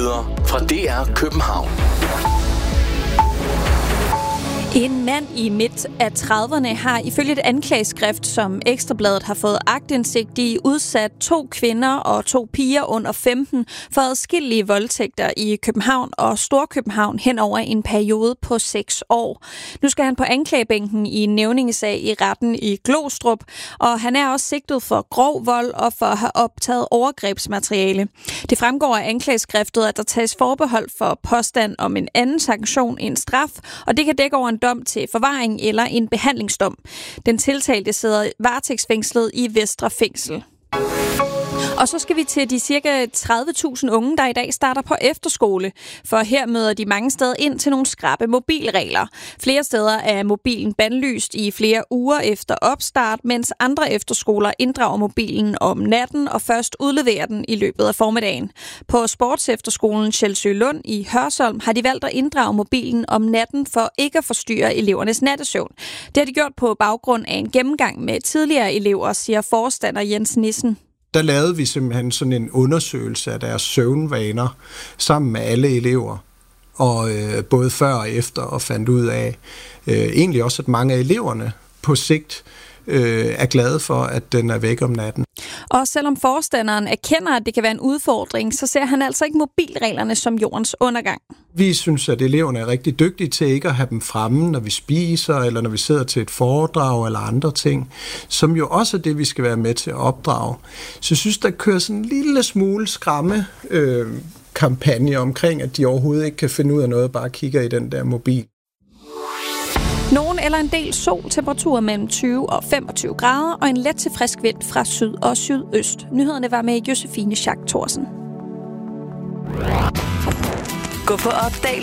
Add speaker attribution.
Speaker 1: nyheder fra DR København.
Speaker 2: En mand i midt af 30'erne har ifølge et anklageskrift, som Ekstrabladet har fået aktindsigt i, udsat 2 kvinder og 2 piger under 15 for adskillige voldtægter i København og Storkøbenhavn hen over en periode på 6 år. Nu skal han på anklagebænken i en nævningesag i retten i Glostrup, og han er også sigtet for grov vold og for at have optaget overgrebsmateriale. Det fremgår af anklageskriftet, at der tages forbehold for påstand om en anden sanktion end straf, og det kan dække over en dom til forvaring eller en behandlingsdom. Den tiltalte sidder varetægtsfængslet i Vestre Fængsel. Og så skal vi til de ca. 30.000 unge, der i dag starter på efterskole. For her møder de mange steder ind til nogle skrappe mobilregler. Flere steder er mobilen bandlyst i flere uger efter opstart, mens andre efterskoler inddrager mobilen om natten og først udleverer den i løbet af formiddagen. På sportsefterskolen Sjælsø Lund i Hørsholm har de valgt at inddrage mobilen om natten for ikke at forstyrre elevernes nattesøvn. Det har de gjort på baggrund af en gennemgang med tidligere elever, siger forstander Jens Nissen.
Speaker 3: Der lavede vi simpelthen sådan en undersøgelse af deres søvnvaner sammen med alle elever, og både før og efter, og fandt ud af egentlig også, at mange af eleverne på sigt er glade for, at den er væk om natten.
Speaker 2: Og selvom forstanderen erkender, at det kan være en udfordring, så ser han altså ikke mobilreglerne som jordens undergang.
Speaker 3: Vi synes, at eleverne er rigtig dygtige til ikke at have dem fremme, når vi spiser, eller når vi sidder til et foredrag eller andre ting, som jo også er det, vi skal være med til at opdrage. Så jeg synes, der kører sådan en lille smule skræmme kampagne omkring, at de overhovedet ikke kan finde ud af noget, bare kigger i den der mobil.
Speaker 2: Nogen eller en del sol, temperaturer mellem 20 og 25 grader og en let til frisk vind fra syd og sydøst. Nyhederne var med Josefine Schack Thorsen.
Speaker 4: Gå på opdagelse